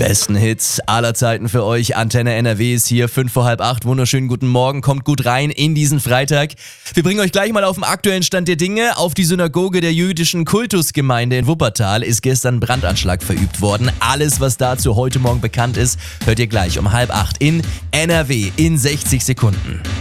besten Hits aller Zeiten für euch. Antenne NRW ist hier, 7:55. Wunderschönen guten Morgen. Kommt gut rein in diesen Freitag. Wir bringen euch gleich mal auf den aktuellen Stand der Dinge. Auf die Synagoge der jüdischen Kultusgemeinde in Wuppertal ist gestern ein Brandanschlag verübt worden. Alles, was dazu heute Morgen bekannt ist, hört ihr gleich um 7:30 in NRW in 60 Sekunden.